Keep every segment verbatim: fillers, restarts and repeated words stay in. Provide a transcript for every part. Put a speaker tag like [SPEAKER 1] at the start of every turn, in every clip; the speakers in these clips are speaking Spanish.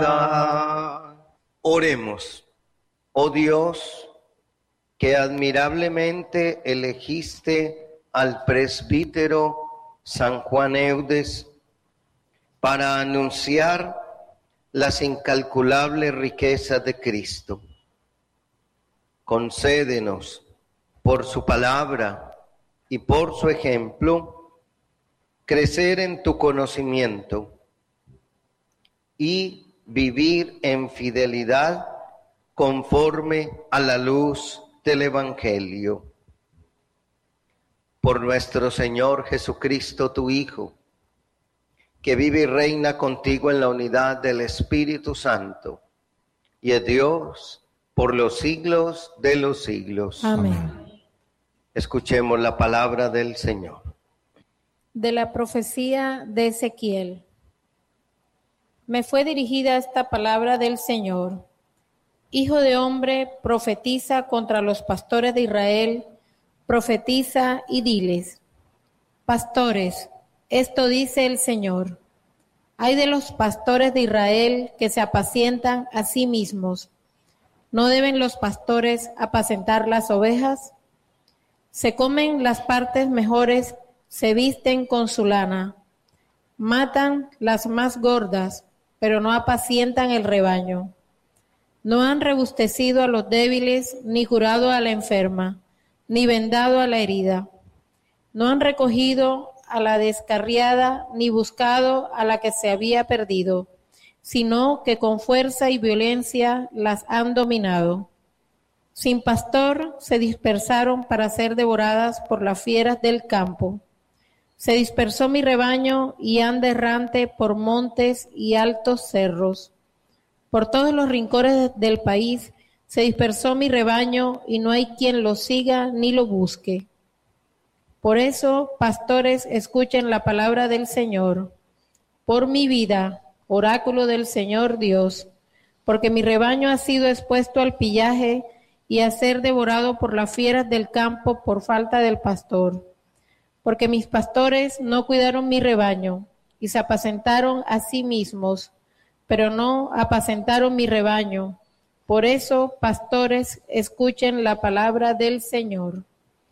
[SPEAKER 1] Oremos. Oh Dios, que admirablemente elegiste al presbítero San Juan Eudes para anunciar las incalculables riquezas de Cristo. Concédenos, por su palabra y por su ejemplo, crecer en tu conocimiento y vivir en fidelidad conforme a la luz del Evangelio. Por nuestro Señor Jesucristo, tu Hijo, que vive y reina contigo en la unidad del Espíritu Santo, y es Dios por los siglos de los siglos.
[SPEAKER 2] Amén.
[SPEAKER 1] Escuchemos la palabra del Señor.
[SPEAKER 2] De la profecía de Ezequiel. Me fue dirigida esta palabra del Señor. Hijo de hombre, profetiza contra los pastores de Israel, profetiza y diles: pastores, esto dice el Señor. Ay de los pastores de Israel que se apacientan a sí mismos. ¿No deben los pastores apacentar las ovejas? Se comen las partes mejores, se visten con su lana. Matan las más gordas, pero no apacientan el rebaño. No han rebustecido a los débiles, ni curado a la enferma, ni vendado a la herida. No han recogido a la descarriada, ni buscado a la que se había perdido, sino que con fuerza y violencia las han dominado. Sin pastor se dispersaron para ser devoradas por las fieras del campo. Se dispersó mi rebaño y anda errante por montes y altos cerros. Por todos los rincones del país se dispersó mi rebaño y no hay quien lo siga ni lo busque. Por eso, pastores, escuchen la palabra del Señor. Por mi vida, oráculo del Señor Dios, porque mi rebaño ha sido expuesto al pillaje y a ser devorado por las fieras del campo por falta del pastor. Porque mis pastores no cuidaron mi rebaño y se apacentaron a sí mismos, pero no apacentaron mi rebaño. Por eso, pastores, escuchen la palabra del Señor.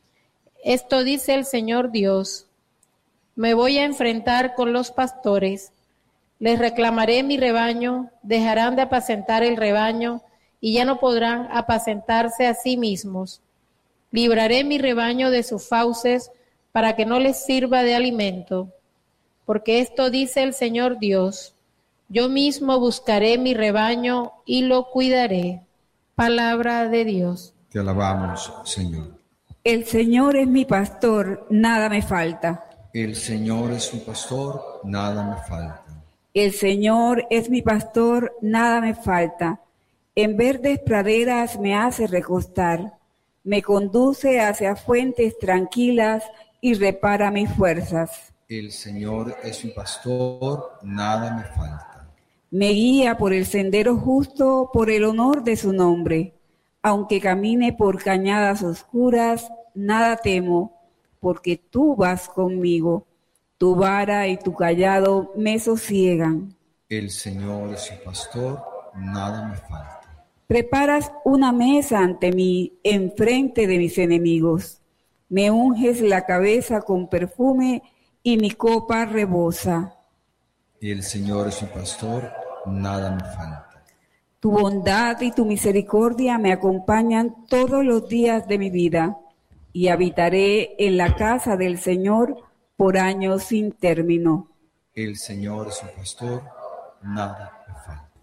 [SPEAKER 2] Esto dice el Señor Dios: me voy a enfrentar con los pastores, les reclamaré mi rebaño, dejarán de apacentar el rebaño y ya no podrán apacentarse a sí mismos. Libraré mi rebaño de sus fauces para que no les sirva de alimento. Porque esto dice el Señor Dios: yo mismo buscaré mi rebaño y lo cuidaré. Palabra de Dios.
[SPEAKER 3] Te alabamos, Señor.
[SPEAKER 4] El Señor es mi pastor, nada me falta.
[SPEAKER 3] El Señor es mi pastor, nada me falta.
[SPEAKER 4] El Señor es mi pastor, nada me falta. En verdes praderas me hace recostar. Me conduce hacia fuentes tranquilas y repara mis fuerzas.
[SPEAKER 3] El Señor es mi pastor, nada me falta.
[SPEAKER 4] Me guía por el sendero justo por el honor de su nombre. Aunque camine por cañadas oscuras, nada temo, porque tú vas conmigo. Tu vara y tu cayado me sosiegan.
[SPEAKER 3] El Señor es mi pastor, nada me falta.
[SPEAKER 4] Preparas una mesa ante mí, enfrente de mis enemigos. Me unges la cabeza con perfume y mi copa rebosa.
[SPEAKER 3] El Señor es mi pastor, nada me falta.
[SPEAKER 4] Tu bondad y tu misericordia me acompañan todos los días de mi vida, y habitaré en la casa del Señor por años sin término.
[SPEAKER 3] El Señor es mi pastor, nada me falta.